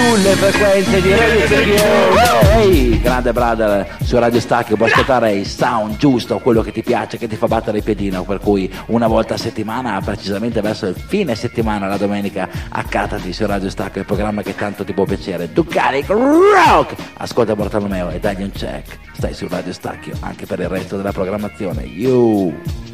sulle frequenze di Radio Stacchio. Ehi, grande brother, su Radio Stacchio puoi ascoltare il sound giusto, quello che ti piace, che ti fa battere il piedino, per cui una volta a settimana, precisamente verso il fine settimana, la domenica, accattati su Radio Stacchio, il programma che tanto ti può piacere. Ducalic Rock! Ascolta Bartolomeo e dagli un check. Stai su Radio Stacchio anche per il resto della programmazione. You!